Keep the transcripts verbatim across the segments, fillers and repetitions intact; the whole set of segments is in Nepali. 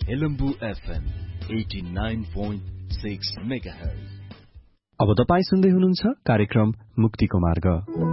एलम्बू FM eighty-nine point six megahertz. अब तपाई सुन्दै हुनुहुन्छ कार्यक्रम मुक्तिको मार्ग।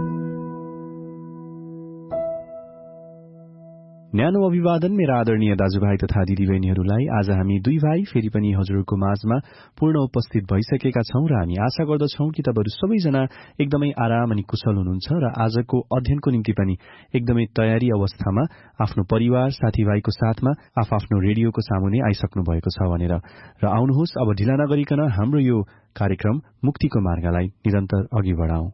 न्यानो अभिवादन मेरा आदरणीय दाजुभाइ तथा दिदीबहिनीहरूलाई। आज हामी दुई भाइ फेरि पनि हजुरको माझमा पूर्ण उपस्थित भइसकेका छौं र हामी आशा गर्दछौं कि तपाईहरु सबैजना एकदमै आराम अनि कुशल हुनुहुन्छ र आजको अध्ययनको निम्ति पनि एकदमै तयारी अवस्थामा आफ्नो परिवार साथीभाइको साथमा आफ्नो रेडियोको सामुने आइसक्नु भएको छ भनेर। र आउनुहोस् अब ढिला नगरिकन हाम्रो यो कार्यक्रम मुक्तिको मार्गलाई निरन्तर अघि बढाउँ।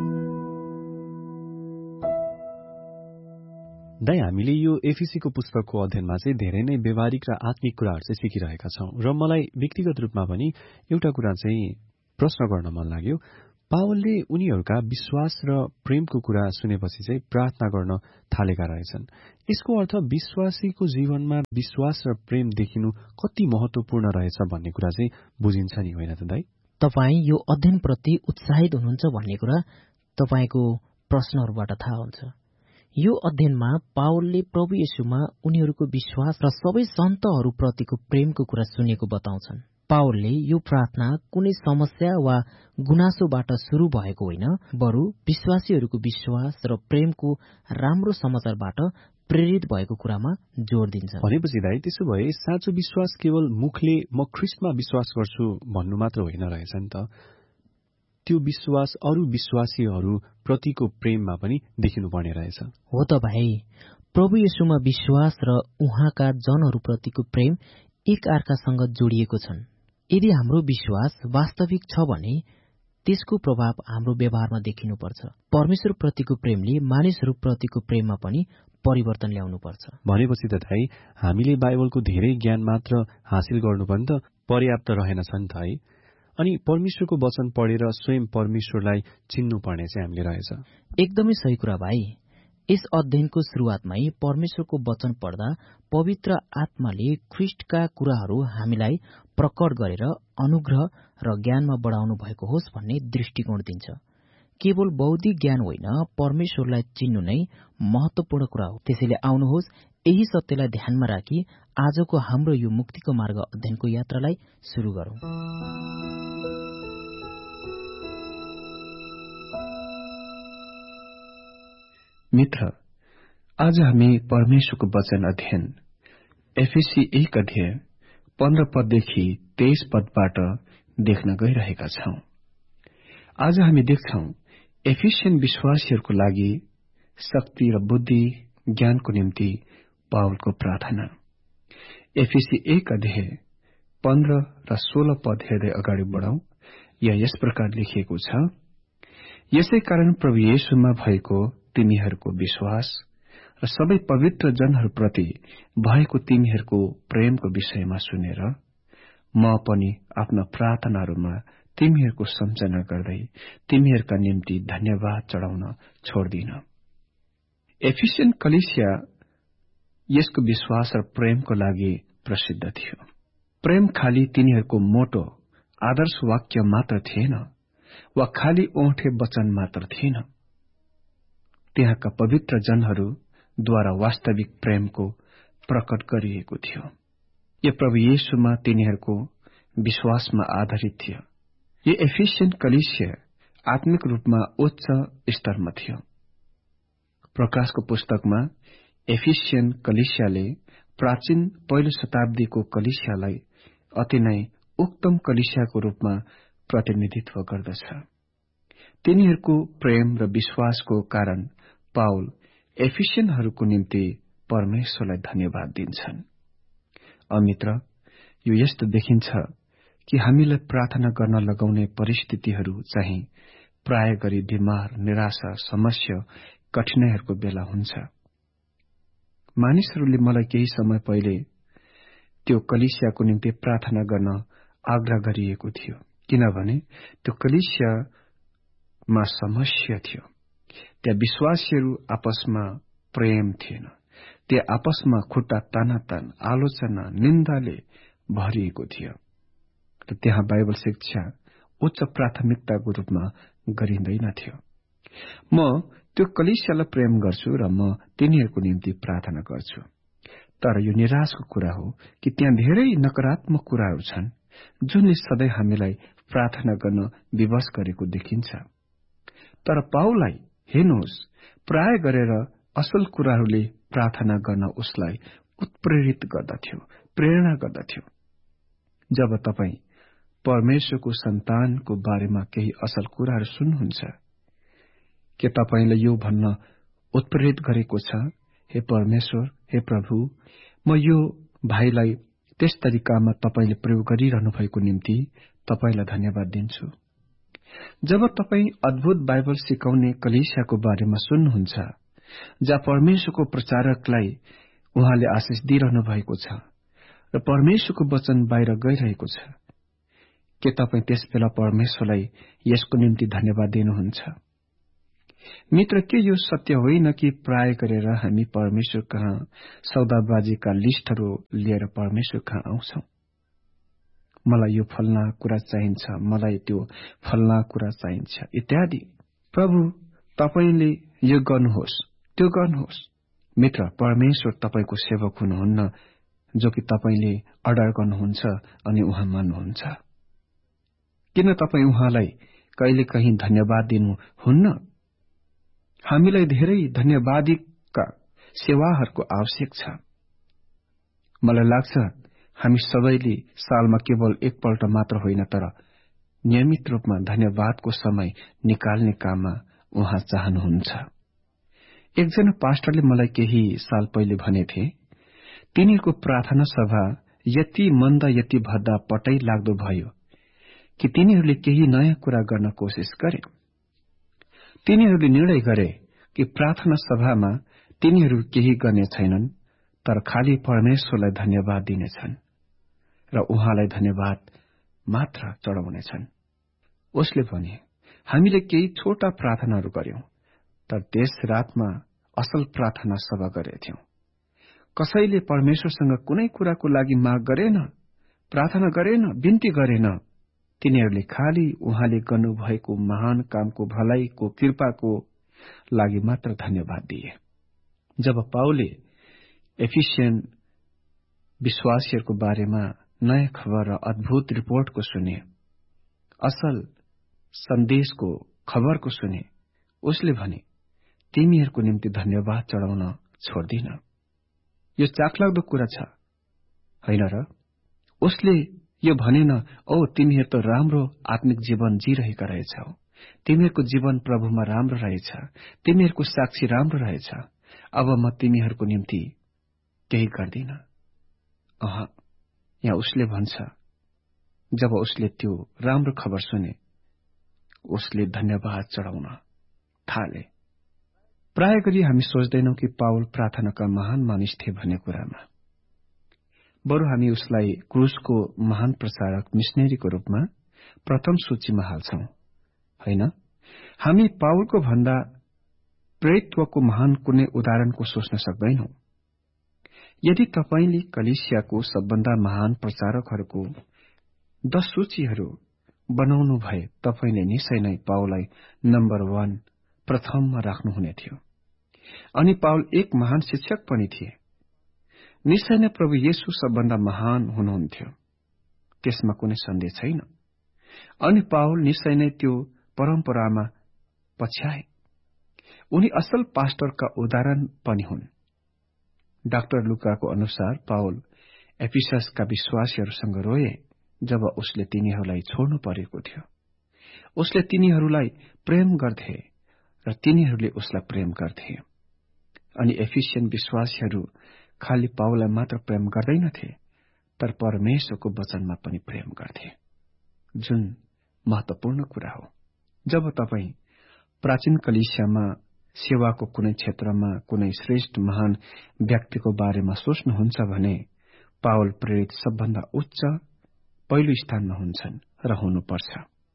दाइ, हामीले यो एफिसीको पुस्तकको अध्ययनमा चाहिँ धेरै नै व्यवहारिक र आत्मिक कुराहरू चाहिँ सिकिरहेका छौं र मलाई व्यक्तिगत रूपमा पनि एउटा कुरा चाहिँ प्रश्न गर्न मन लाग्यो। पावलले उनीहरूका विश्वास र प्रेमको कुरा सुनेपछि चाहिँ प्रार्थना गर्न थालेका रहेछन्। यसको अर्थ विश्वासीको जीवनमा विश्वास र प्रेम देखिनु कति महत्वपूर्ण रहेछ भन्ने कुरा चाहिँ बुझिन्छ नि, होइन त दाइ? तपाई यो अध्ययनप्रति उत्साहित हुनुहुन्छ भन्ने कुरा तपाईको प्रश्नहरूबाट थाहा हुन्छ। यो अध्ययनमा पावलले प्रभु येशूमा उनीहरूको विश्वास र सबै सन्तहरूप्रतिको प्रेमको कुरा सुनेको बताउँछन्। पावलले यो प्रार्थना कुनै समस्या वा गुनासोबाट सुरु भएको होइन, बरु विश्वासीहरूको विश्वास र प्रेमको राम्रो समाचारबाट प्रेरित भएको कुरामा जोड़ दिन्छ। भनेपछि दाइ, त्यसो भए साँचो विश्वास केवल मुखले म ख्रिस्टमा विश्वास गर्छु भन्नु मात्र होइन रहेछ नि त। त्यो विश्वास अरू विश्वासीहरू प्रतिको प्रेममा पनि देखिनु पर्ने रहेछ। हो त भाइ, प्रभु येशूमा विश्वास र उहाँका जनहरूप्रतिको प्रेम एक अर्कासँग जोडिएको छन्। यदि हाम्रो विश्वास वास्तविक छ भने त्यसको प्रभाव हाम्रो व्यवहारमा देखिनुपर्छ। परमेश्वरप्रतिको प्रेमले मानिसहरूप्रतिको प्रेममा पनि परिवर्तन ल्याउनुपर्छ। भनेपछि त दाइ, हामीले बाइबलको धेरै ज्ञान मात्र हासिल गर्नु पनि त पर्याप्त रहेनछ नि त है। अनि परमेश्वरको वचन पढेर स्वयं परमेश्वरलाई चिन्नु पर्ने चाहिँ हामीले रहेछ। एकदमै सही कुरा भाइ। यस अध्ययनको सुरुवातमै परमेश्वरको वचन पढ्दा पवित्र आत्माले ख्रिस्टका कुराहरू हामीलाई प्रकट गरेर अनुग्रह र ज्ञानमा बढाउनु भएको होस् भन्ने दृष्टिकोण दिन्छ। केवल बौद्धिक ज्ञान होइन, परमेश्वरलाई चिन्नु नै महत्वपूर्ण कुरा हो। त्यसैले आउनुहोस् यही सत्यलाई ध्यानमा राखी आजको हाम्रो यो मुक्तिको मार्ग अध्ययनको यात्रालाई सुरु गरौं। मित्र, आज हामी परमेश्वरको वचन अध्ययन एफिसी एक अध्याय पन्ध्र पददेखि तेइस पदबाट देख्न गइरहेका छौं। आज हामी देख्छौं एफिसियन विश्वासीहरूको लागि शक्ति र बुद्धि ज्ञानको निम्ति पावलको प्रार्थना। एफिसी एक अध्याय पन्ध्र र सोह्र पद हेर्दै अगाडि बढौं। यहाँ यस प्रकार लेखिएको छ, यसै कारण प्रभु येशूमा भएको तिमीहरूको विश्वास र सबै पवित्र जनहरूप्रति भएको तिमीहरूको प्रेमको विषयमा सुनेर म पनि आफ्ना प्रार्थनाहरूमा तिमीहरूको सम्झना गर्दै तिमीहरूका निम्ति धन्यवाद चढाउन छोड्दिन। एफिसियन कलिसिया यसको विश्वास र प्रेमको लागि प्रसिद्ध थियो। प्रेम खाली तिनीहरूको मोटो आदर्श वाक्य मात्र थिएन वा खाली ओठे वचन मात्र थिएन। त्यहाँका पवित्र जनहरूद्वारा वास्तविक प्रेमको प्रकट गरिएको थियो। यो प्रभु येशूमा तिनीहरूको विश्वासमा आधारित थियो। यो एफिसियन कलिसिया आत्मिक रूपमा उच्च स्तरमा थियो। प्रकाशको पुस्तकमा एफिसियन कलिसियाले प्राचीन पहिलो शताब्दीको कलिसियालाई अति नै उत्तम कलिसियाको रूपमा प्रतिनिधित्व गर्दछ। तिनीहरूको प्रेम र विश्वासको कारण पावल एफिसियनहरूको निम्ति परमेश्वरलाई धन्यवाद दिन्छन्। अमित्र, यो यस्तो देखिन्छ कि हामीलाई प्रार्थना गर्न लगाउने परिस्थितिहरू चाहिँ प्राय गरी बिमार, निराशा, समस्या, कठिनाइहरूको बेला हुन्छ। मानिसहरूले मलाई केही समय पहिले त्यो कलिसियाको निम्ति प्रार्थना गर्न आग्रह गरिएको थियो, किनभने त्यो कलिसियामा समस्या थियो। त्यहाँ विश्वासीहरू आपसमा प्रेम थिएन। त्यहाँ आपसमा खुट्टा तानातान, आलोचना, निन्दाले भरिएको थियो र त्यहाँ बाइबल शिक्षा उच्च प्राथमिकताको रूपमा गरिँदैनथ्यो। म त्यो कलिसियालाई प्रेम गर्छु र म तिनीहरूको निम्ति प्रार्थना गर्छु। तर यो निराशको कुरा हो कि त्यहाँ धेरै नकारात्मक कुराहरू छन् जुनले सधैँ हामीलाई प्रार्थना गर्न विवश गरेको देखिन्छ। तर पाउललाई हेर्नुहोस्, प्राय गरेर असल कुराहरूले प्रार्थना गर्न उसलाई उत्प्रेरित गर्दथ्यो, प्रेरणा गर्दथ्यो। जब तपाईँ परमेश्वरको सन्तानको बारेमा केही असल कुराहरू सुन्नुहुन्छ, के तपाईलाई यो भन्न उत्प्रेरित गरेको छ, हे परमेश्वर, हे प्रभु, म यो भाइलाई त्यस तरिकामा तपाईले प्रयोग गरिरहनु भएको निम्ति तपाईलाई धन्यवाद दिन्छु। जब तपाई अद्भुत बाइबल सिकाउने कलीसियाको बारेमा सुन्नुहुन्छ, जहाँ परमेश्वरको प्रचारकलाई उहाँले आशिष दिइरहनु भएको छ र परमेश्वरको वचन बाहिर गइरहेको छ, के तपाई त्यस बेला परमेश्वरलाई यसको निम्ति धन्यवाद दिनुहुन्छ? मित्र, के यो सत्य होइन कि प्राय गरेर हामी परमेश्वर कहाँ सौदाबाजीका लिस्टहरू लिएर परमेश्वर कहाँ आउँछौं? मलाई यो फल्ना कुरा चाहिन्छ, मलाई त्यो फल्ना कुरा चाहिन्छ इत्यादि। प्रभु, तपाईले यो गर्नुहोस्, त्यो गर्नुहोस्। मित्र, परमेश्वर तपाईको सेवक हुनुहुन्न जो कि तपाईले अर्डर गर्नुहुन्छ अनि उहाँ मान्नुहुन्छ। किन तपाई उहाँलाई कहिले कहीं धन्यवाद दिनुहुन्न? हामीलाई धेरै धन्यवादीका सेवाहरूको आवश्यक छ। मलाई लाग्छ हामी सबैले सालमा केवल एकपल्ट मात्र होइन तर नियमित रूपमा धन्यवादको समय निकाल्ने काममा उहाँ चाहनुहुन्छ। एकजना पास्टरले मलाई केही साल पहिले भनेथे, तिनीहरूको प्रार्थना सभा यति मन्द यति भद्दा पटै लाग्दो भयो कि तिनीहरूले केही नयाँ कुरा गर्न कोशिश गरे। तिनीहरूले निर्णय गरे कि प्रार्थना सभामा तिनीहरू केही गर्ने छैनन्, तर खाली परमेश्वरलाई धन्यवाद दिनेछन् र उहाँलाई धन्यवाद मात्र चढाउनेछन्। उसले भने, हामीले केही छोटा प्रार्थनाहरू गर्यौं, तर त्यस रातमा असल प्रार्थना सभा गरेथ्यौं। कसैले परमेश्वरसँग कुनै कुराको लागि माग गरेन, प्रार्थना गरेन, बिन्ती गरेन। तिनीहरूले खाली उहाँले गर्नुभएको महान कामको, भलाइको, कृपाको लागि मात्र धन्यवाद दिए। जब पाउलले एफिसियन विश्वासीहरूको बारेमा नयाँ खबर र अद्भुत रिपोर्टको सुने, असल सन्देशको खबरको सुने, उसले भने, तिमीहरूको निम्ति धन्यवाद चढाउन छोड्दिन। यो चाखलाग्दो कुरा छ, होइन र? उसले यो भनेन, ओ तिमीहरू त राम्रो आत्मिक जीवन जिरहेका रहेछौ, तिमीहरूको जीवन प्रभुमा राम्रो रहेछ, तिमीहरूको साक्षी राम्रो रहेछ, अब म तिमीहरूको निम्ति केही गर्दिन। अह, यहाँ उसले भन्छ, जब उसले त्यो राम्रो खबर सुने, उसले धन्यवाद चढाउन थाले। प्राय गरी हामी सोच्दैनौ कि पाउल प्रार्थनाका महान मानिस थिए भन्ने कुरामा, बरु हामी उसलाई क्रुसको महान प्रचारक, मिशनरीको रूपमा प्रथम सूचीमा हाल्छौं, होइन? हामी पाउलको भन्दा प्रेरितत्वको महान कुनै उदाहरणको सोच्न सक्दैनौं। यदि तपाईले कलीसियाको सबभन्दा महान प्रचारकहरूको दश सूचीहरू बनाउनु भए, तपाईले निश्चय नै पाउललाई नम्बर वान प्रथममा राख्नुहुने थियो। अनि पाउल एक महान शिक्षक पनि थिए। निश्चय नै प्रभु येशू सबभन्दा महान हुनुहुन्थ्यो, त्यसमा कुनै सन्देह छैन। अनि पाउल निश्चय नै त्यो परम्परामा पछ्याए। उनी असल पास्टरका उदाहरण पनि हुन्। डाक्टर लुकाको अनुसार पाउल एफिससका विश्वासीहरूसँग रोए जब उसले तिनीहरूलाई छोड्नु परेको थियो। उसले तिनीहरूलाई प्रेम गर्थे र तिनीहरूले उसलाई प्रेम गर्थे। अनि एफिसियन विश्वासीहरू खाली पाउललाई मात्र प्रेम गर्दैनथे, तर परमेश्वरको वचनमा पनि प्रेम गर्थे, जुन महत्वपूर्ण कुरा हो। जब तपाईं प्राचीन कलीसियामा सेवाको कुनै क्षेत्रमा कुनै श्रेष्ठ महान व्यक्तिको बारेमा सोच्नुहुन्छ भने पाउल प्रेरित सबभन्दा उच्च पहिलो स्थानमा हुन्छन् र हुनुपर्छ।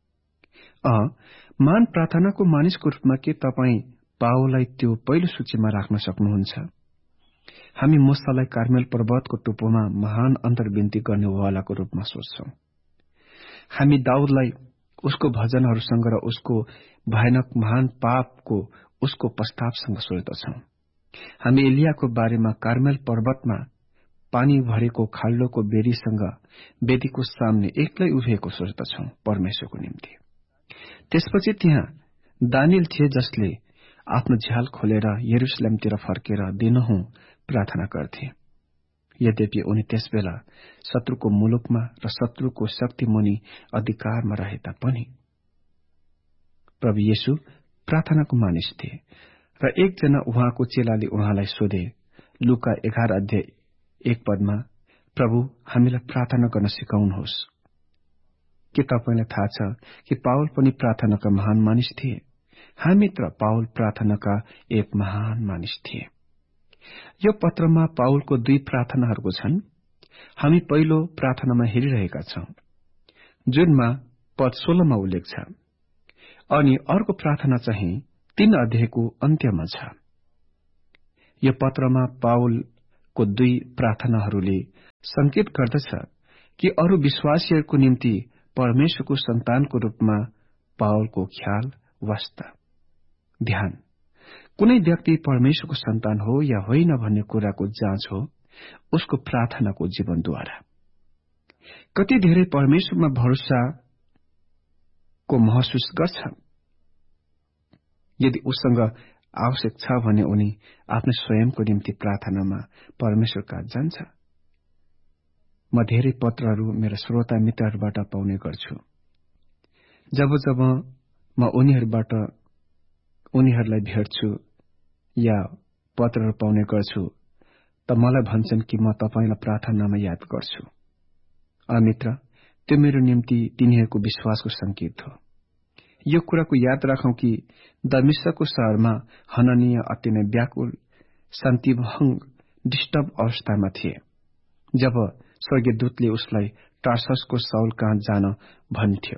अ महान प्रार्थनाको मानिसको रूपमा के तपाईं पाउललाई त्यो पहिलो सूचीमा राख्न सक्नुहुन्छ? हामी मूसालाई कार्मेल पर्वतको टुप्पोमा महान अन्तर्विन्ती गर्नेवालाको रूपमा सोच्छौं। हामी दाउदलाई उसको भजनहरूसँग र उसको भयानक महान पापको उसको प्रस्तावसँग सोच्दछौं। हामी एलियाको बारेमा कार्मेल पर्वतमा पानी भरेको खाल्डोको बेरीसँग वेदीको सामने एक्लै उभिएको सोच्दछौं परमेश्वरको निम्ति। त्यसपछि त्यहाँ दानियल थिए जसले आफ्नो झ्याल खोलेर यरुशलेमतिर फर्केर दिनहुँ प्रार्थना गर्थे। यद्यपि उनी त्यसबेला शत्रुको मुलुकमा र शत्रुको शक्तिमुनि अधिकारमा रहे तापनि प्रभु येशू प्रार्थनाको मानिस थिए र एकजना उहाँको चेलाले उहाँलाई सोधे, लुका एघार अध्याय एक पदमा, प्रभु हामीलाई प्रार्थना गर्न सिकाउनुहोस्। के तपाईलाई थाहा छ कि पावल पनि प्रार्थनाका महान मानिस थिए? हामी मित्र पावल प्रार्थनाका एक महान मानिस थिए। यो पत्रमा पावलको दुई प्रार्थनाहरूको छन्। हामी पहिलो प्रार्थनामा हेरिरहेका छौं, जुनमा पद सोह्रमा उल्लेख छ, अनि अर्को प्रार्थना चाहिँ तीन अध्यायको अन्त्यमा छ। यो पत्रमा पावलको दुई प्रार्थनाहरूले संकेत गर्दछ कि अरू विश्वासीहरूको निम्ति परमेश्वरको सन्तानको रूपमा पावलको ख्याल, वास्ता, ध्यान कुनै व्यक्ति परमेश्वरको सन्तान हो या होइन भन्ने कुराको जाँच हो उसको प्रार्थनाको जीवनद्वारा। कति धेरै परमेश्वरमा भरोसाको महसुस गर्छ। यदि उसँग आवश्यक छ भने उनी आफ्नो स्वयंको निम्ति प्रार्थनामा परमेश्वर कहाँ जान्छ। म धेरै पत्रहरू मेरा श्रोता मित्रहरूबाट पाउने गर्छु। जब जब म उनीहरूबाट उनीहरूलाई भेट्छु या पत्रहरू पाउने गर्छु त मलाई भन्छन् कि म तपाईलाई प्रार्थनामा याद गर्छु। अमित्र, त्यो मेरो निम्ति तिनीहरूको विश्वासको संकेत हो। यो कुराको याद राखौं कि दमिश्कको शहरमा हननिया अति नै व्याकुल, शान्तिभंग, डिस्टर्ब अवस्थामा थिए जब स्वर्गीय दूतले उसलाई टार्ससको साउल कहाँ जान भन्थ्यो।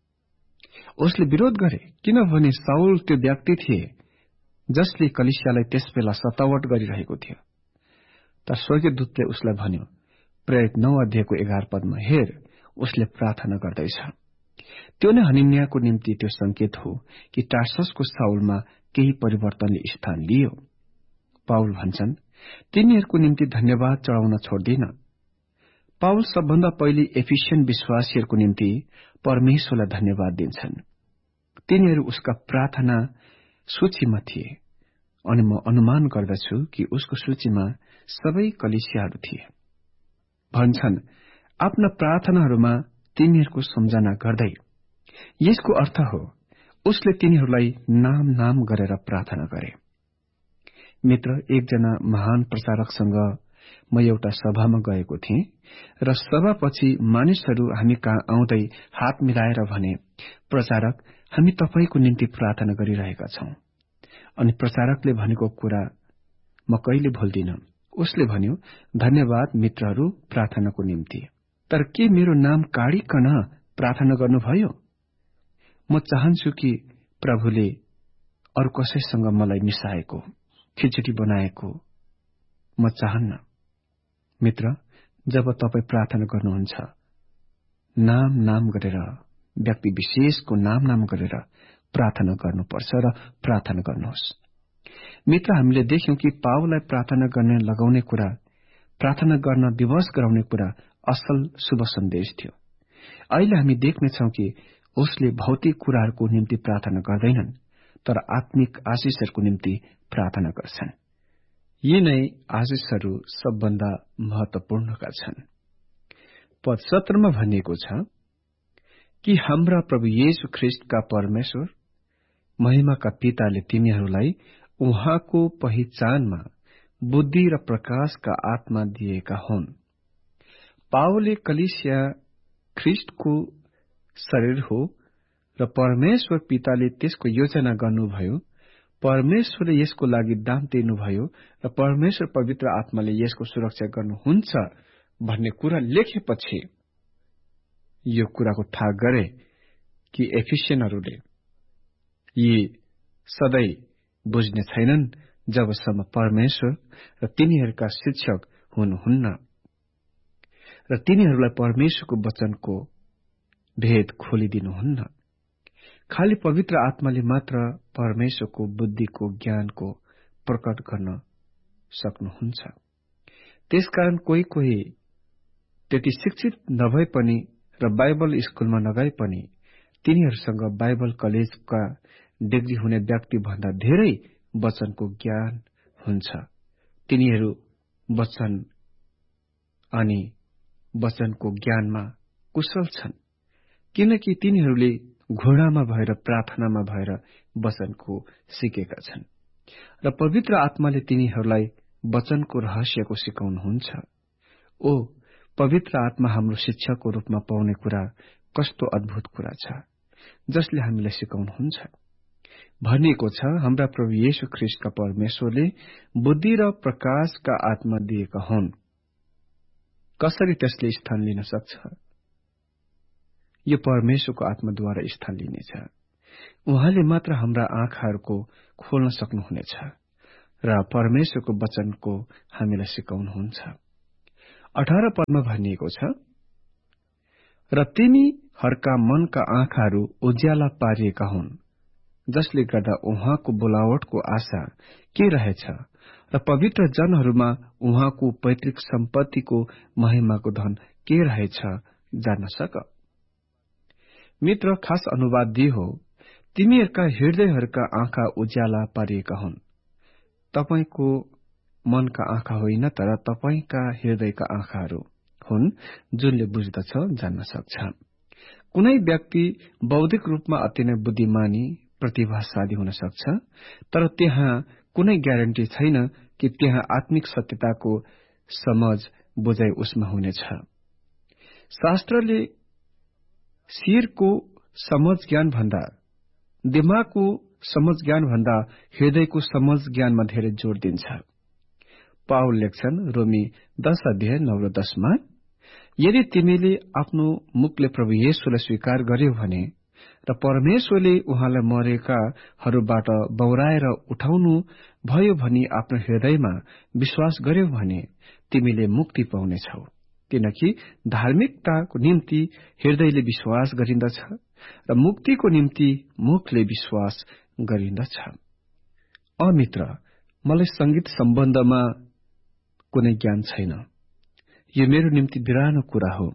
उसले विरोध गरे किनभने साउल त्यो व्यक्ति थिए जसले कलिसियालाई त्यसबेला सतावट गरिरहेको थियो। तर स्वर्गीय दूतले उसलाई भन्यो, प्रेरित नौ अध्यायको एघार पदमा, हेर उसले प्रार्थना गर्दैछ। त्यो नै हननियाको निम्ति त्यो संकेत हो कि टार्ससको साउलमा केही परिवर्तनले स्थान लियो। पाउल भन्छन्, तिनीहरूको निम्ति धन्यवाद चढाउन छोड्दिन। पाउल सबभन्दा पहिले एफिसियन विश्वासीहरूको निम्ति परमेश्वरलाई धन्यवाद दिन्छन्। तिनीहरू उसका प्रार्थना सूचीमा थिए अनि म अनुमान गर्दछु कि उसको सूचीमा सबै कलिसियाहरू थिए। भन्छन्, आफ्ना प्रार्थनाहरूमा तिनीहरूको सम्झना गर्दै। यसको अर्थ हो उसले तिनीहरूलाई नाम नाम गरेर प्रार्थना गरे। मित्र, एकजना महान प्रचारकसँग म एउटा सभामा गएको थिएँ र सभापछि मानिसहरू हामी कहाँ आउँदै हात मिलाएर भने, प्रचारक, हामी तपाईको निम्ति प्रार्थना गरिरहेका छौं। अनि प्रचारकले भनेको कुरा म कहिले भुल्दिन। उसले भन्यो, धन्यवाद मित्रहरू प्रार्थनाको निम्ति। तर के मेरो नाम काढिकन प्रार्थना गर्नुभयो? म चाहन्छु कि प्रभुले अरू कसैसँग मलाई मिसाएको, खिचडी बनाएको म चाहन्न। मित्र, जब तपाई प्रार्थना गर्नुहुन्छ, नाम नाम गरेर, व्यक्ति विशेषको नाम नाम गरेर प्रार्थना गर्नुपर्छ र प्रार्थना गर्नुहोस्। मित्र, हामीले देख्यौं कि पावललाई प्रार्थना गर्ने लगाउने कुरा, प्रार्थना गर्न विवश गराउने कुरा असल शुभ सन्देश थियो। अहिले हामी देख्नेछौं कि उसले भौतिक कुराहरूको निम्ति प्रार्थना गर्दैनन्, तर आत्मिक आशिषहरूको निम्ति प्रार्थना गर्छन्। यी नै आशिषहरू सबभन्दा महत्वपूर्णका छन्। पद सत्रमा भनिएको छ कि हाम्रा प्रभु येशू ख्रिस्टका परमेश्वर महिमाका पिताले तिमीहरूलाई उहाँको पहिचानमा बुद्धि र प्रकाशका आत्मा दिएका हुन्। पावलले कलिसिया ख्रिस्टको शरीर हो र परमेश्वर पिताले त्यसको योजना गर्नुभयो। परमेश्वरले यसको लागि दान दिनुभयो र परमेश्वर पवित्र आत्माले यसको सुरक्षा गर्नुहुन्छ भन्ने कुरा लेखेपछि यो कुराको थाहा गरे कि एफिसियनहरूले यी सधैँ बुझ्ने छैनन् जबसम्म परमेश्वर र तिनीहरूका शिक्षक हुनुहुन्न र तिनीहरूलाई परमेश्वरको वचनको भेद खोलिदिनुहुन्न। खाली पवित्र आत्माले मात्र परमेश्वरको बुद्धिको ज्ञानको प्रकट गर्न सक्नुहुन्छ। त्यसकारण कोही कोही त्यति शिक्षित नभए पनि र बाइबल स्कूलमा नगए पनि तिनीहरूसँग बाइबल कलेजका डिग्री हुने व्यक्ति भन्दा धेरै वचनको ज्ञान हुन्छ। तिनीहरू वचन अनि वचनको ज्ञानमा कुशल छन्, किनकि तिनीहरूले घोडामा भएर प्रार्थनामा भएर वचनको सिकेका छन् र पवित्र आत्माले तिनीहरूलाई वचनको रहस्यको सिकाउनुहुन्छ। ओ पवित्र आत्मा हाम्रो शिक्षाको रूपमा पाउने कुरा कस्तो अद्भुत कुरा छ, जसले हामीलाई सिकाउनुहुन्छ। भनिएको छ, हाम्रा प्रभु येशू ख्रीष्टका परमेश्वरले बुद्धि र प्रकाशका आत्मा दिएका हुन्। कसरी त्यसले स्थान लिन सक्छ? यो परमेश्वरको आत्माद्वारा स्थान लिनेछ। उहाँले मात्र हाम्रा आँखाहरूको खोल्न सक्नुहुनेछ र परमेश्वरको वचनको हामीलाई सिकाउनुहुन्छ। अठार पदमा भनिएको छ, र तिमीहरूका मनका आँखाहरू उज्याला पारिएका हुन्, जसले गर्दा उहाँको बोलावटको आशा के रहेछ र पवित्र जनहरूमा उहाँको पैतृक सम्पत्तिको महिमाको धन के रहेछ जान्न सक। मित्र, खास अनुवाद दिए हो, तिमीहरूका हृदयहरूका आँखा उज्याला पारिएका हुन्। तपाईको मनका आँखा होइन, तर तपाईका हृदयका आँखाहरू हुन्, जुनले बुझ्दछ, जान्न सक्छ। कुनै व्यक्ति बौद्धिक रूपमा अति नै बुद्धिमानी प्रतिभाशाली हुन सक्छ, तर त्यहाँ कुनै ग्यारेन्टी छैन कि त्यहाँ आत्मिक सत्यताको समझ बुझाइ उसमा हुनेछ। शास्त्रले शिरको समझ ज्ञान भन्दा, दिमागको समझ ज्ञान भन्दा हृदयको समझ ज्ञानमा धेरै जोड़ दिन्छ। पाउल लेख्छन् रोमी दश अध्याय नौ र दशमा, यदि तिमीले आफ्नो मुखले प्रभु येशूलाई स्वीकार गर्यौ भने र परमेश्वरले उहाँलाई मरेकाहरूबाट बौराएर उठाउनु भयो भनी आफ्नो हृदयमा विश्वास गर्यौ भने तिमीले मुक्ति पाउनेछौ, किनकि धार्मिकताको निम्ति हृदयले विश्वास गरिन्दछ र मुक्तिको निम्ति मुखले विश्वास गरिन्दछ। अमित्र, मलाई संगीत सम्बन्धमा कुनै ज्ञान छैन। यो मेरो निम्ति बिरानो कुरा हो।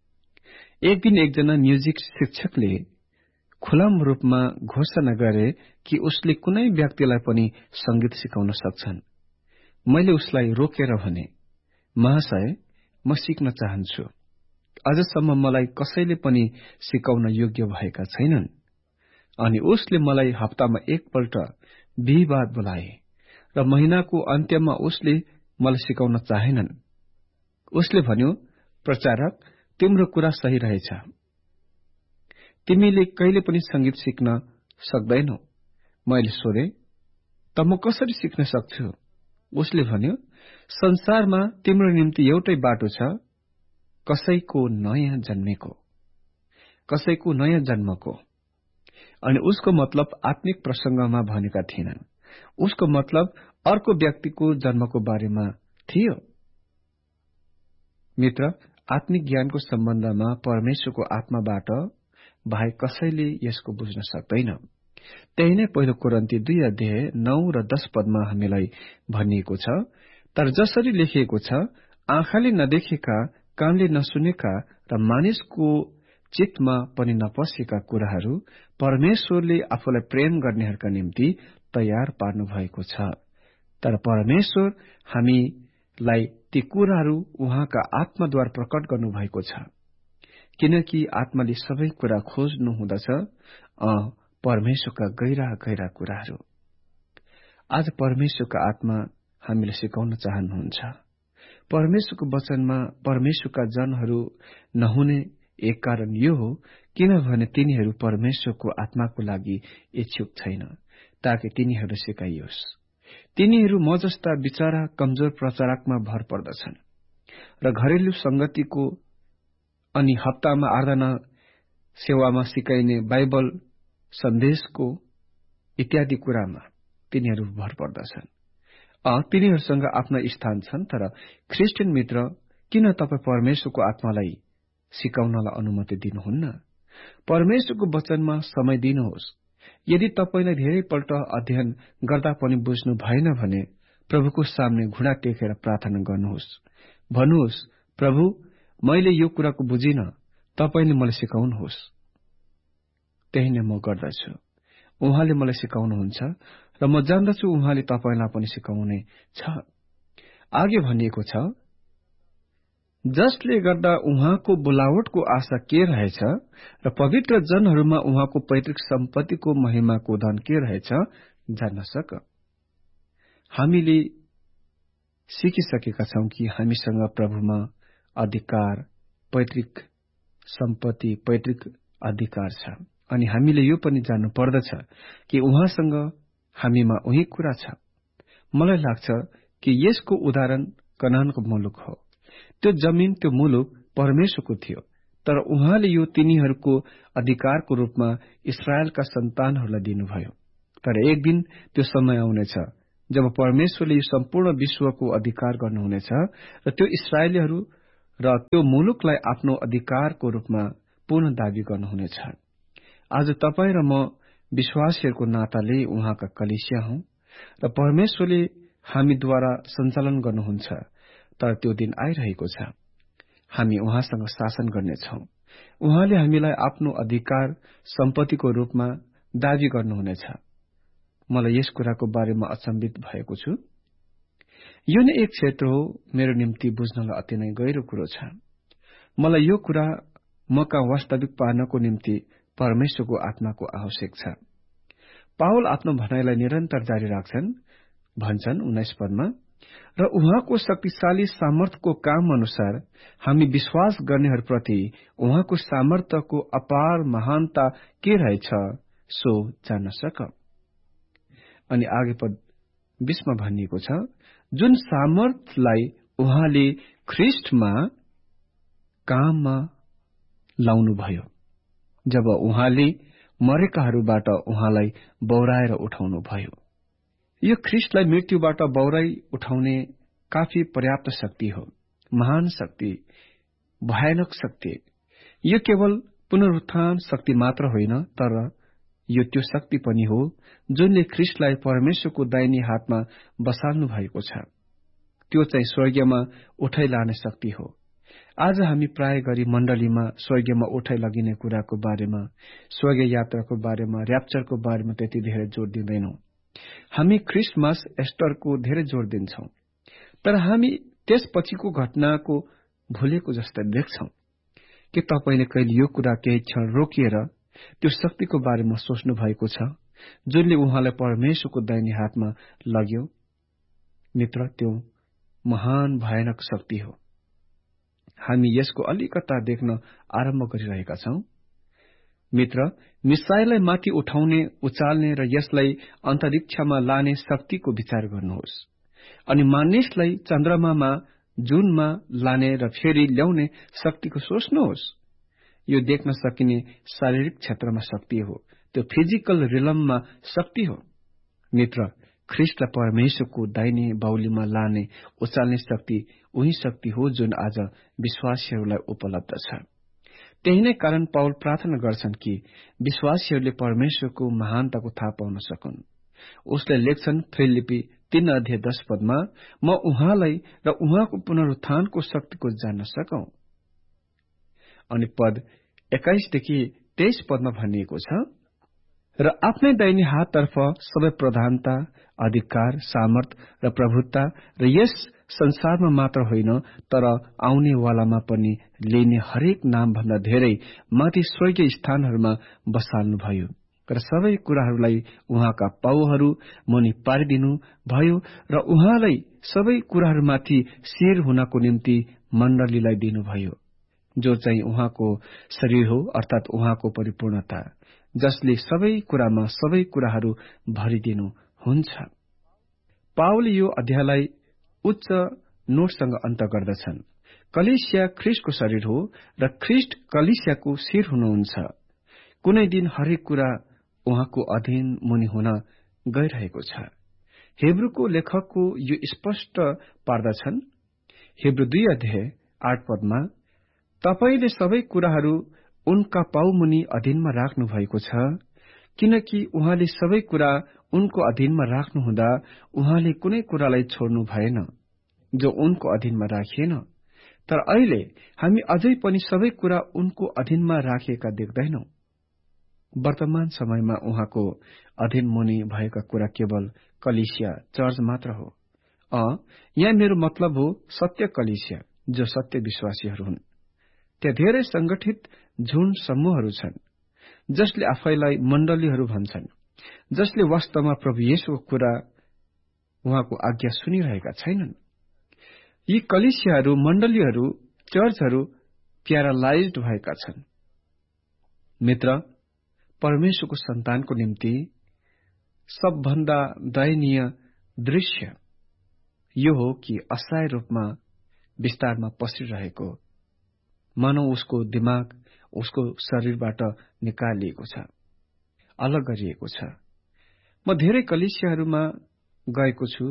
एक दिन एकजना म्युजिक शिक्षकले खुलाम रूपमा घोषणा गरे कि उसले कुनै व्यक्तिलाई पनि संगीत सिकाउन सक्छन्। मैले उसलाई रोकेर भने, महाशय, म सिक्न चाहन्छु। अझसम्म मलाई कसैले पनि सिकाउन योग्य भएका छैनन्। अनि उसले मलाई हप्तामा एकपल्ट बिहिबार बोलाए र महिनाको अन्त्यमा उसले मलाई सिकाउन चाहेनन्। उसले भन्यो, प्रचारक, तिम्रो कुरा सही रहेछ, तिमीले कहिले पनि संगीत सिक्न सक्दैनौ। मैले सोधे, त म कसरी सिक्न सक्छु? उसले भन्यो, संसारमा तिम्रो निम्ति एउटै बाटो छ, कसैको नयाँ जन्मेको, कसैको नयाँ जन्मको। अनि उसको मतलब आत्मिक प्रसंगमा भनेका थिएनन्, उसको मतलब अर्को व्यक्तिको जन्मको बारेमा थियो। मित्र, आत्मिक ज्ञानको सम्बन्धमा परमेश्वरको आत्माबाट बाहेक कसैले यसको बुझ्न सक्दैन। त्यही नै पहिलो कोरिन्थी दुई अध्याय नौ र दश पदमा हामीलाई भनिएको छ, तर जसरी लेखिएको छ, आँखाले नदेखेका, कानले नसुनेका र मानिसको चित्तमा पनि नपसेका कुराहरू परमेश्वरले आफूलाई प्रेम गर्नेहरूका निम्ति तयार पार्नु भएको छ। तर परमेश्वर हामीलाई ती कुराहरू उहाँका आत्माद्वारा प्रकट गर्नु भएको छ, किनकि आत्माले सबै कुरा खोज्नु हुँदछ, अ परमेश्वरका गहिरा गहिरा कुराहरू। आज परमेश्वरका आत्मा हामीलाई सिकाउन चाहनुहुन्छ। परमेश्वरको वचनमा परमेश्वरका जनहरू नहुने एक कारण यो हो, किनभने तिनीहरू परमेश्वरको आत्माको लागि इच्छुक छैन, ताकि तिनीहरू सिकाइयोस्। तिनीहरू म जस्ता बिचारा कमजोर प्रचारकमा भर पर्दछन् र घरेलु संगतिको अनि हप्तामा आराधना सेवामा सिकाइने बाइबल सन्देशको इत्यादि कुरामा तिनीहरू भर पर्दछन्। अ तिनीहरूसँग आफ्ना स्थान छन्, तर ख्रिस्टियन मित्र, किन तपाईँ परमेश्वरको आत्मालाई सिकाउनलाई अनुमति दिनुहुन्न? परमेश्वरको वचनमा समय दिनुहोस्। यदि तपाईलाई धेरैपल्ट अध्ययन गर्दा पनि बुझ्नु भएन भने प्रभुको सामने घुँडा टेकेर प्रार्थना गर्नुहोस्। भन्नुहोस्, प्रभु, मैले यो कुराको बुझिन, तपाईले मलाई सिकाउनुहोस्। त्यही नै म गर्दछु। उहाँले मलाई सिकाउनुहुन्छ र म जान्दछु उहाँले तपाईलाई पनि सिकाउने छ। आगे भनिएको छ, जसले गर्दा उहाँको बोलावटको आशा के रहेछ र पवित्र जनहरूमा उहाँको पैतृक सम्पत्तिको महिमाको धन के रहेछ जान्न सक। हामीले सिकिसकेका छौं कि हामीसँग प्रभुमा अधिकार, पैतृक सम्पत्ति, पैतृक अधिकार छ। अनि हामीले यो पनि जान्नु पर्दछ कि उहाँसँग हामीमा उही कुरा छ। मलाई लाग्छ कि यसको उदाहरण कनानको मुलुक हो। त्यो जमिन, त्यो मुलुक परमेश्वरको थियो, तर उहाँले यो तिनीहरूको अधिकारको रूपमा इस्राएलका सन्तानहरूलाई दिनुभयो। तर एक दिन त्यो समय आउनेछ जब परमेश्वरले यो सम्पूर्ण विश्वको अधिकार गर्नुहुनेछ र त्यो इस्राएलीहरू र त्यो मुलुकलाई आफ्नो अधिकारको रूपमा पुनः दावी गर्नुहुनेछ। आज तपाईँ र म विश्वासीहरूको नाताले उहाँका कलिसिया हौं र परमेश्वरले हामीद्वारा सञ्चालन गर्नुहुन्छ। तर त्यो दिन आइरहेको छ, हामी उहाँसँग शासन गर्नेछौं। उहाँले हामीलाई आफ्नो अधिकार सम्पत्तिको रूपमा दावी गर्नुहुनेछ। मलाई यस कुराको बारेमा अचम्भित भएको छु। यो नै एक क्षेत्र हो मेरो निम्ति बुझ्नलाई अति नै गहिरो कुरो छ। मलाई यो कुरा मका वास्तविक पार्नको निम्ति परमेश्वरको आत्माको आवश्यक छ। पावल आफ्नो भनाइलाई निरन्तर जारी राख्छन्। भन्छन् उन्नाइस पदमा, र उहाँको शक्तिशाली सामर्थ्यको काम अनुसार हामी विश्वास गर्नेहरूप्रति उहाँको सामर्थ्यको अपार महानता के रहेछ सो जान्न सक। अनि आगे पद बीसमा भनिएको छ, जुन सामर्थ्यलाई उहाँले ख्रिस्टमा काममा लाउनुभयो, जब उहाँले मरेकाहरूबाट उहाँलाई बौराएर उठाउनुभयो। यो ख्रिस्टलाई मृत्युबाट बौराई उठाउने काफी पर्याप्त शक्ति हो, महान शक्ति, भयानक शक्ति। यो केवल पुनरुत्थान शक्ति मात्र होइन, तर यो त्यो शक्ति पनि हो जुनले ख्रिस्टलाई परमेश्वरको दाहिने हातमा बसाल्नु भएको छ। त्यो चाहिँ स्वर्गीयमा उठाइ लाने शक्ति हो। आज हामी प्राय गरी मण्डलीमा स्वर्गीयमा उठाइ लगिने कुराको बारेमा, स्वर्गीय यात्राको बारेमा, र्याप्चरको बारेमा त्यति धेरै जोड़ दिँदैनौं। हामी क्रिसमस, एस्टरको धेरै जोड़ दिन्छौं, तर हामी त्यसपछिको घटनाको भुलेको जस्तै देख्छौं। के तपाईले कहिले यो कुरा केही क्षण रोकिएर त्यो शक्तिको बारेमा सोच्नु भएको छ जुनले उहाँलाई परमेश्वरको दाहिने हातमा लग्यो? मित्र, त्यो महान भयानक शक्ति हो। हामी यसको अलिकता देख्न आरम्भ गरिरहेका छौं। मित्र, मिसाइललाई माथि उठाउने, उचाल्ने र यसलाई अन्तरिक्षमा लाने शक्तिको विचार गर्नुहोस्। अनि मानिसलाई चन्द्रमामा, जुनमा लाने र फेरि ल्याउने शक्तिको सोच्नुहोस्। यो देख्न सकिने शारीरिक क्षेत्रमा शक्ति हो, त्यो फिजिकल रिलममा शक्ति हो। मित्र, ख्रिस्टलाई परमेश्वरको दाहिने बाहुलीमा लाने, उचाल्ने शक्ति उही शक्ति हो जुन आज विश्वासीहरूलाई उपलब्ध छ। त्यही नै कारण पावल प्रार्थना गर्छन् कि विश्वासीहरूले परमेश्वरको महानताको थाहा पाउन सकुन्। उसले लेख्छन् फिलिप्पी तीन अध्याय दश पदमा, म उहाँलाई र उहाँको पुनरुत्थानको शक्तिको जान्न सकौं। अनि पद एक्काइसदेखि तेइस पदमा भनिएको छ, र आफ्नै दाहिने हाततर्फ सबै प्रधानता, अधिकार, सामर्थ र प्रभुत्व र यस संसारमा मात्र होइन तर आउनेवालामा पनि लिने हरेक नाम भन्दा धेरै माथि स्वर्गीय स्थानहरूमा बसाल्नुभयो र सबै कुराहरूलाई उहाँका पाउहरू मुनि पारिदिनु भयो र उहाँलाई सबै कुराहरूमाथि शिर हुनको निम्ति मण्डलीलाई दिनुभयो, जो चाहिँ उहाँको शरीर हो, अर्थात उहाँको परिपूर्णता, जसले सबै कुरामा सबै कुराहरू भरिदिनु हुन्छ। पावलले यो अध्यायलाई उच्च नोटसँग अन्त गर्दछन्। कलिसिया ख्रिस्टको शरीर हो र ख्रिस्ट कलिसियाको शिर हुनुहुन्छ। कुनै दिन हरेक कुरा उहाँको अधीन मुनि हुन गइरहेको छ। हेब्रूको लेखकको यो स्पष्ट पार्दछन्। हेब्रू दुई अध्याय आठ पदमा, तपाईले सबै कुराहरू उनका पाउमुनि अधीनमा राख्नु भएको छ, किनकि उहाँले सबै कुरा उनको अधीनमा राख्नुहुँदा उहाँले कुनै कुरालाई छोड्नु भएन जो उनको अधीनमा राखिएन। तर अहिले हामी अझै पनि सबै कुरा उनको अधीनमा राखिएका देख्दैनौ। वर्तमान समयमा उहाँको अधीन मुनि भएका कुरा केवल कलिसिया चर्च मात्र हो। अ यहाँ मेरो मतलब हो सत्य कलिसिया, जो सत्य विश्वासीहरू हुन्। त्यहाँ धेरै संगठित झुण्ड समूहहरू छन् जसले आफैलाई मण्डलीहरू भन्छन्, जसले वास्तवमा प्रभु येशूको कुरा, उहाँको आज्ञा सुनिरहेका छैनन्। यी कलिसियाहरू, मण्डलीहरू, चर्चहरू प्यारालाइज्ड भएका छन्। मित्र, परमेश्वरको सन्तानको निम्ति सबभन्दा दयनीय दृश्य यो हो कि असहाय रूपमा विस्तारमा पसिरहेको, मानव उसको दिमाग उसको शरीरबाट निकालिएको छ, अलग गरिएको छ। म धेरै कलिसियाहरूमा गएको छु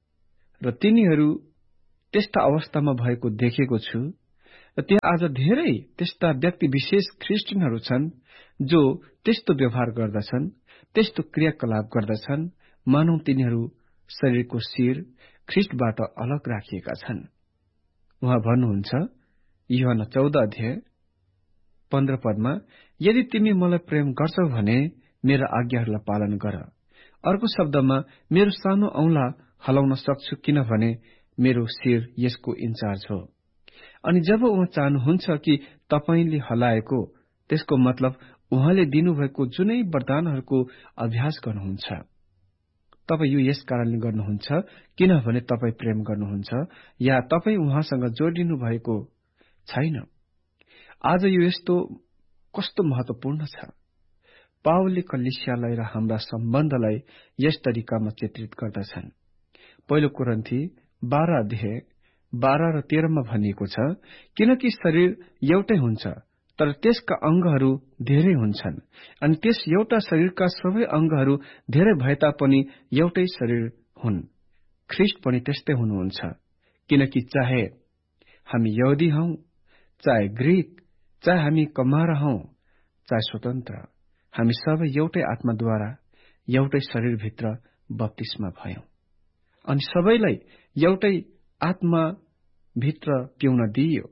र तिनीहरू त्यस्ता अवस्थामा भएको देखेको छु र त्यहाँ आज धेरै त्यस्ता व्यक्ति विशेष ख्रिस्टियनहरू छन् जो त्यस्तो व्यवहार गर्दछन्, त्यस्तो क्रियाकलाप गर्दछन्, मानौ तिनीहरू शरीरको शिर ख्रिस्टबाट अलग राखिएका छन्। उहाँ भन्नुहुन्छ यूहन्ना चौध अध्याय पन्ध्र पदमा, यदि तिमी मलाई प्रेम गर्छौ भने मेरा आज्ञाहरूलाई पालन गर। अर्को शब्दमा, मेरो सानो औंला हलाउन सक्छु किनभने मेरो शिर यसको इन्चार्ज हो। अनि जब उहाँ चाहनुहुन्छ कि तपाईले हलाएको, त्यसको मतलब उहाँले दिनुभएको जुनै वरदानहरूको अभ्यास गर्नुहुन्छ। तपाई यो यस कारणले गर्नुहुन्छ किनभने तपाई प्रेम गर्नुहुन्छ या तपाई उहाँसँग जोडिनु भएको छैन। आज यो यस्तो कस्तो महत्वपूर्ण छ। पावलले कलिसियालाई र हाम्रा सम्बन्धलाई यस तरिकामा चित्रित गर्दछन्। पहिलो कोरिन्थी बाह्र अध्याय बाह्र र तेह्रमा भनिएको छ, किनकि शरीर एउटै हुन्छ तर त्यसका अंगहरू धेरै हुन्छन्, अनि त्यस एउटा शरीरका सबै अंगहरू धेरै भए तापनि एउटै शरीर हुन्। ख्रिस्ट पनि त्यस्तै हुनुहुन्छ, किनकि चाहे हामी यहुदी हौं, चाहे ग्रीक, चाहे हामी कमारा हौं, चाहे स्वतन्त्र, हामी सबै एउटै आत्माद्वारा एउटै शरीरभित्र बप्तिस्मा भयौं अनि सबैलाई एउटै आत्माभित्र पिउन दिइयो।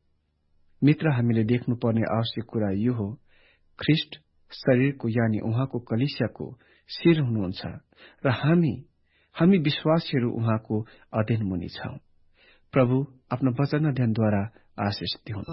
मित्र, हामीले देख्नुपर्ने आवश्यक कुरा यो हो, ख्रिस्ट शरीरको यानि उहाँको कलिसियाको शिर हुनुहुन्छ र हामी हामी विश्वासीहरू उहाँको अधीन मुनि छौं। प्रभु आफ्नो वचन अध्ययनद्वारा आशिष दिउन्।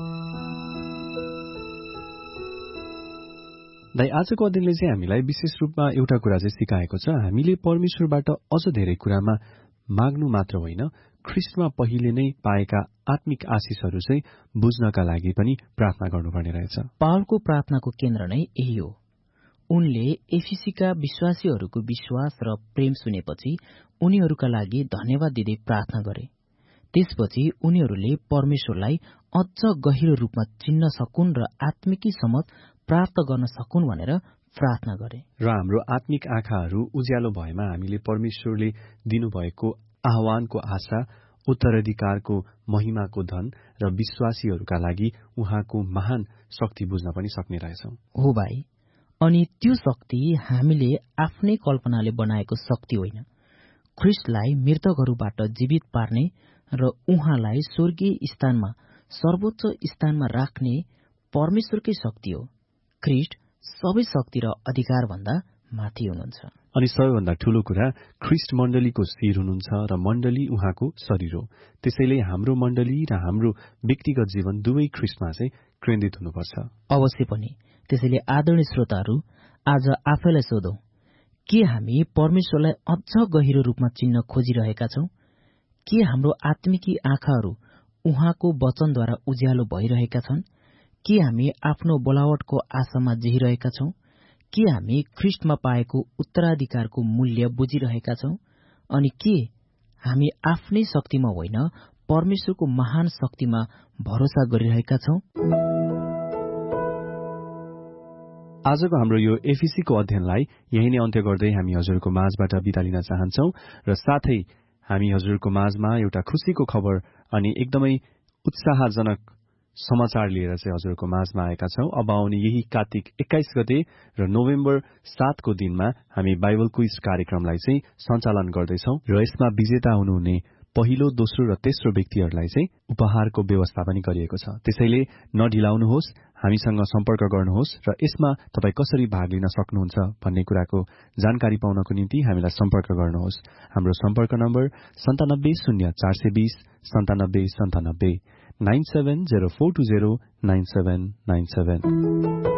दाइ, आजको अध्ययनले चाहिँ हामीलाई विशेष रूपमा एउटा कुरा चाहिँ सिकाएको छ। हामीले परमेश्वरबाट अझ धेरै कुरामा माग्नु मात्र होइन, ख्रिस्टमा पहिले नै पाएका आत्मिक आशिषहरू चाहिँ बुझ्नका लागि पनि प्रार्थना गर्नुपर्ने रहेछ। पावलको प्रार्थनाको केन्द्र नै यही हो। उनले एफिसीका विश्वासीहरूको विश्वास र प्रेम सुनेपछि उनीहरूका लागि धन्यवाद दिँदै प्रार्थना गरे। त्यसपछि उनीहरूले परमेश्वरलाई अझ गहिरो रूपमा चिन्न सकुन् र आत्मिकी समझ प्राप्त गर्न सकुन् भनेर प्रार्थना गरे। र हाम्रो आत्मिक आँखाहरू उज्यालो भएमा हामीले परमेश्वरले दिनुभएको आह्वानको आशा, उत्तराधिकारको महिमाको धन र विश्वासीहरूका लागि उहाँको महान शक्ति बुझ्न पनि सक्ने रहेछौं। हो भाइ, अनि त्यो शक्ति हामीले आफ्नै कल्पनाले बनाएको शक्ति होइन। ख्रिस्टलाई मृतकहरूबाट जीवित पार्ने र उहाँलाई स्वर्गीय स्थानमा सर्वोच्च स्थानमा राख्ने परमेश्वरकै शक्ति हो। ख्रिस्ट सबै शक्ति र अधिकार भन्दा माथि हुनुहुन्छ। अनि सबैभन्दा ठूलो कुरा, ख्रिस्ट मण्डलीको शिर हुनुहुन्छ र मण्डली उहाँको शरीर हो। त्यसैले हाम्रो मण्डली र हाम्रो व्यक्तिगत जीवन दुवै ख्रिस्टमा चाहिँ केन्द्रित हुनुपर्छ। अवश्य पनि। त्यसैले आदरणीय श्रोताहरू, आज आफैलाई सोधौं, के हामी परमेश्वरलाई अझ गहिरो रूपमा चिन्न खोजिरहेका छौं? के हाम्रो आत्मिकी आँखाहरू उहाँको वचनद्वारा उज्यालो भइरहेका छन्? के हामी आफ्नो बोलावटको आशामा जिहिरहेका छौं? के हामी ख्रिस्टमा पाएको उत्तराधिकारको मूल्य बुझिरहेका छौं? अनि के हामी आफ्नै शक्तिमा होइन, परमेश्वरको महान शक्तिमा भरोसा गरिरहेका छौं? आजको हाम्रो यो एफिसीको अध्ययनलाई यही नै अन्त्य गर्दै हामी हजुरको माझबाट बिदा लिन चाहन्छौ र साथै हामी हजुरको माझमा एउटा खुशीको खबर अनि एकदमै उत्साहजनक समाचार लिएर चाहिँ हजुरको माझमा आएका छौं। अब आउने यही कार्तिक एक्काइस गते र नोभेम्बर सातको दिनमा हामी बाइबल क्विज कार्यक्रमलाई चाहिँ सञ्चालन गर्दैछौं र यसमा विजेता हुनुहुने पहिलो, दोस्रो र तेस्रो व्यक्तिहरूलाई चाहिँ उपहारको व्यवस्था पनि गरिएको छ। त्यसैले नढिलाउनुहोस्, हामीसँग सम्पर्क गर्नुहोस् र यसमा तपाईँ कसरी भाग लिन सक्नुहुन्छ भन्ने कुराको जानकारी पाउनको निम्ति हामीलाई सम्पर्क गर्नुहोस्। हाम्रो सम्पर्क नम्बर सन्तानब्बे शून्य चार सय बीस सन्तानब्बे सन्तानब्बे nine seven zero four two zero nine seven nine seven.